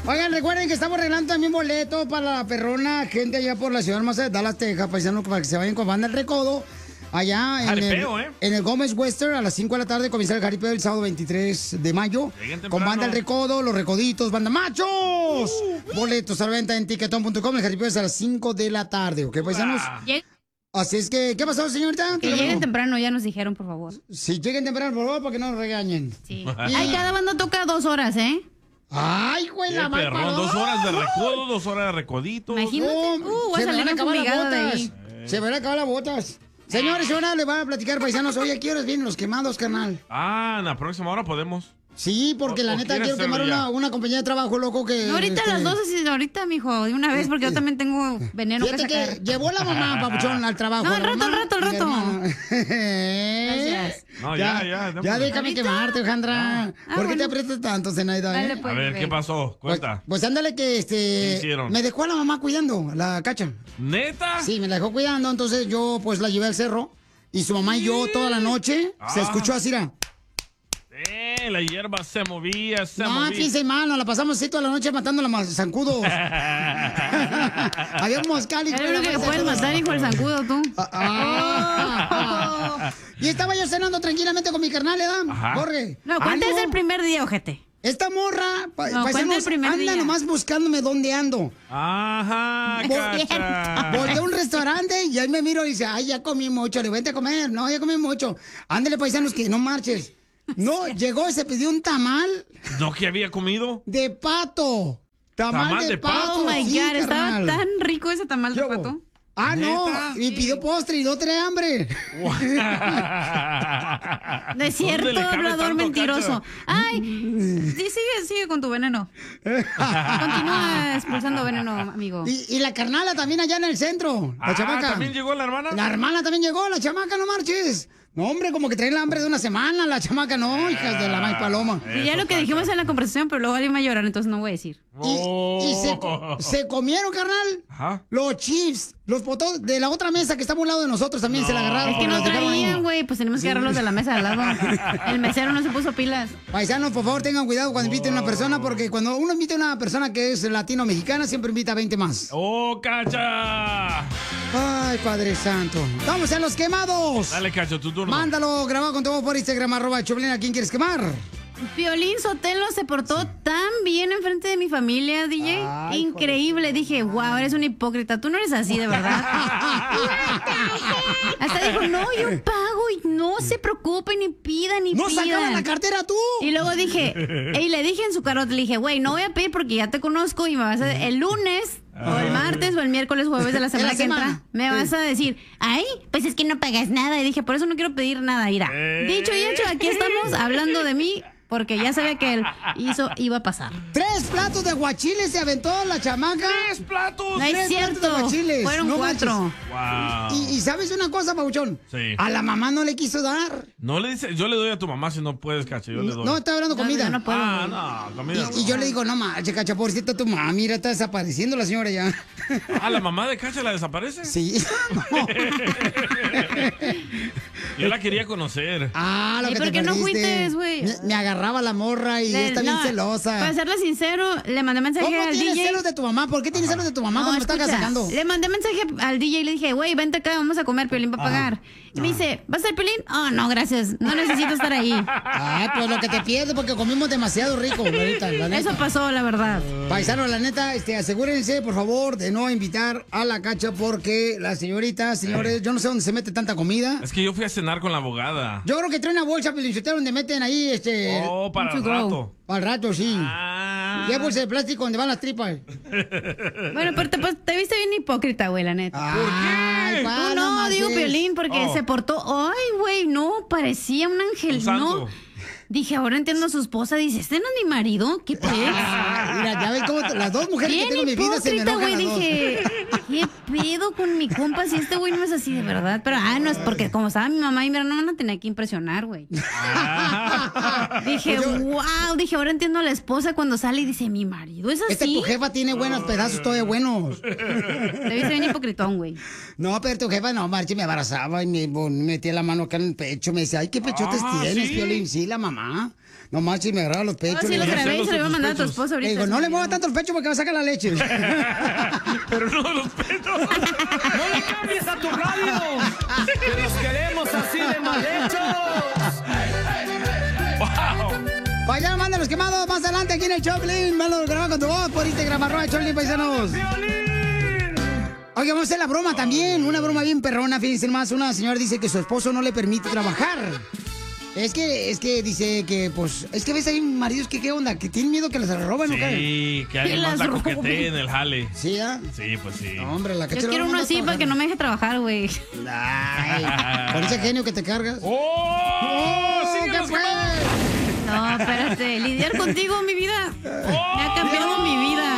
Oigan, recuerden que estamos regalando también boletos para la perrona, gente allá por la ciudad hermosa de Dallas, Texas, paisanos, para que se vayan con Banda El Recodo. Allá en el Gómez Western a las 5 de la tarde comienza el jaripeo el sábado 23 de mayo. Con Banda El Recodo, Los Recoditos, Banda Machos. Boletos a la venta en tiquetón.com. El jaripeo es a las 5 de la tarde, ¿ok, paisanos? Así es que, ¿qué pasó, señorita? Que lleguen temprano, ya nos dijeron, por favor. Sí, lleguen temprano, por favor, para que no nos regañen. Sí. Ay, cada banda toca 2 horas, ¿eh? Ay, güey, la mal perrón, 2 horas de recodo, 2 horas de recoditos. Imagínate. Voy a salir fumigada de ahí. Se van a acabar las botas. Señores, ahora le van a platicar, paisanos. Oye, ¿a qué horas vienen los quemados, carnal? En la próxima hora podemos. Sí, porque la neta quiero quemar una compañía de trabajo, loco, que... No, ahorita a las 12, ahorita, mijo, de una vez, porque yo también tengo veneno Fíjate que sacar. que llevó la mamá, papuchón, al trabajo. No, al rato. Gracias. No, ya. Ya déjame quemarte, Alejandra. ¿Por qué te aprietas tanto, Zenaida? Dale, pues, a ver, ¿qué pasó? Cuenta. Pues ándale que, ¿Qué hicieron? me dejó a la mamá cuidando, la cacha. ¿Neta? Sí, me la dejó cuidando, entonces yo, pues, la llevé al cerro. Y su mamá y yo toda la noche se escuchó así, la hierba se movía, No, fíjense, mano, la pasamos así toda la noche matando a los zancudos. Había un moscal y... Es lo que puedes matar, hijo, el zancudo, tú. Y estaba yo cenando tranquilamente con mi carnal, ¿verdad? Jorge. No, ¿cuánto es el primer día, ojete? Esta morra, cuenta el primer anda día. nomás buscándome dónde ando. Ajá, cacha. Volteé a un restaurante y ahí me miro y dice, ay, ya comí mucho, le vente a comer. No, ya comí mucho. Ándale, paisanos, que no marches. No, llegó y se pidió un tamal. ¿No que había comido? De pato. Tamal de pato. Oh, my sí, God, estaba carnal. tan rico ese tamal de pato. No, y pidió postre y no trae hambre. De cierto, ¿Dónde le cabe hablador tanto, mentiroso. Cacha? Ay, sí, sigue con tu veneno. Continúa expulsando veneno, amigo. Y la carnala también allá en el centro, la chamaca. ¿También llegó la hermana? La hermana también llegó, la chamaca, no marches. No, hombre, como que traen la hambre de una semana, la chamaca, no, hijas de la maíz paloma. Y ya lo que dijimos en la conversación, pero luego alguien va a llorar, entonces no voy a decir. Y se comieron, carnal, los chips, los potos de la otra mesa que está a un lado de nosotros también se la agarraron. Es que no traían, güey, pues tenemos que agarrarlos de la mesa de al lado. El mesero no se puso pilas. Paisanos, por favor, tengan cuidado cuando inviten a una persona, porque cuando uno invita a una persona que es latino-mexicana, siempre invita a 20 más. ¡Oh, Cacha! Ay, Padre Santo. ¡Vamos a los quemados! Dale, Cacha, tu turno. Mándalo grabado con tu voz por Instagram, @Choplin. ¿A quién quieres quemar? Piolín Sotelo se portó tan bien enfrente de mi familia, DJ. Ay, increíble. Dije, wow, eres un hipócrita. Tú no eres así, de verdad. Hasta dijo, no, yo pago y no se preocupen, ni pidan, ni ¡No pidan. sacaban la cartera tú! Y luego dije, y le dije en su carota, le dije, güey, no voy a pedir porque ya te conozco y me vas a... El lunes, o el martes, o el miércoles, jueves de la semana que entra, me vas a decir, ay, pues es que no pagas nada. Y dije, por eso no quiero pedir nada, mira. Dicho y hecho, aquí estamos hablando de mí, porque ya sabía que él iba a pasar. 3 platos de aguachiles se aventó la chamaca. ¡3 platos! No es cierto. Fueron 4. Wow. Y ¿sabes una cosa, Pauchón? Sí. A la mamá no le quiso dar. No le dice, yo le doy a tu mamá si no puedes, Cacha, yo le doy. No, está hablando comida. No puedo. No, comida. Y yo le digo, no manches, Cacha, pobrecita tu mamá, mira, está desapareciendo la señora ya. ¿La mamá de Cacha la desaparece? Sí. Yo la quería conocer. Lo ¿Y que por te qué no perdiste. fuiste, güey? Me agarraba la morra y está bien celosa. Para serle sincero, le mandé mensaje ¿Cómo al tienes DJ. celos de tu mamá? ¿Por qué tienes celos de tu mamá No, cuando me estás escucha, sacando? Le mandé mensaje al DJ y le dije, güey, vente acá, vamos a comer, Piolín va a pagar. Y me dice, ¿vas a ser Piolín? Oh, no, gracias, no necesito estar ahí. Pues lo que te pierdes porque comimos demasiado rico, ahorita, la neta. Eso pasó, la verdad. Paisano, la neta, asegúrense, por favor, de no invitar a la Cacha porque la señorita, señores, yo no sé dónde se mete tanta comida. Es que yo fui a cenar con la abogada. Yo creo que trae una bolsa pelichotera donde meten ahí, para el rato. Para el rato, sí. Y hay bolsa de plástico donde van las tripas. Bueno, pero te viste bien hipócrita, güey, la neta. ¿Por qué? Tú no, digo Piolín, porque se portó. Ay, güey, no, parecía un ángel, Un no. santo. Dije, ahora entiendo a su esposa. Dice, ¿este no es mi marido? ¿Qué pex? Mira, ya ves cómo las dos mujeres que tengo en mi vida se me enojan güey, las dos. dije, ¿qué pedo con mi compa si este güey no es así de verdad? Pero, no es porque como estaba mi mamá y mi hermana, no van a tener que impresionar, güey. Dije, wow, dije, ahora entiendo a la esposa cuando sale y dice, mi marido es así. Tu jefa tiene buenos pedazos todavía buenos. Te viste bien hipocritón, güey. No, pero tu jefa no, marche, me abrazaba y me metía la mano acá en el pecho. Me decía, ay, qué pechotes tienes, ¿sí? Piolín. Sí, la mamá. No manches, me agarraba los pechos. No, sí, lo grabé y se lo iba a mandar a tu esposo ahorita. Le digo, no le mueva tanto los pechos porque va a sacar la leche. Pero no los pechos. ¡No le cambies a tu radio! ¡Que los queremos así de mal hechos! ¡Wow! Vaya, manda los quemados más adelante aquí en el Choplin. Mándalo grabado con tu voz por Instagram, @Choplin, paisanos. Oye, vamos a hacer la broma también. Una broma bien perrona, fíjense más. Una señora dice que su esposo no le permite trabajar. Es que dice que, pues, es que ves hay maridos que, ¿qué onda? Que tienen miedo que les roben, ¿no? Sí, que alguien más la coquetee en el jale. ¿Sí, ah? Sí, pues sí. No, hombre, la Yo quiero uno así para que no me deje trabajar, güey. Ay, con ese genio que te cargas. ¡Oh! ¿Qué fue? No, espérate. Lidiar contigo, mi vida. Me ha cambiado mi vida.